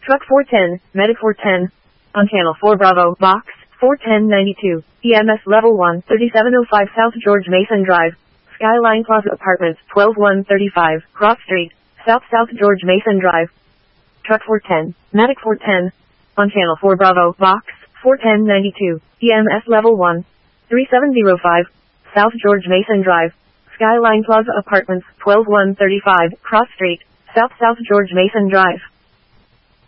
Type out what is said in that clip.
Truck 410, Medic 410. On Channel 4 Bravo, Box 41092. EMS Level 1, 3705 South George Mason Drive. Skyline Plaza Apartments, 12135, Cross Street, South George Mason Drive. Truck 410, Medic 410. On Channel 4 Bravo, Box 41092. EMS Level 1, 3705, South George Mason Drive. Skyline Plaza Apartments, 12135, Cross Street, South George Mason Drive.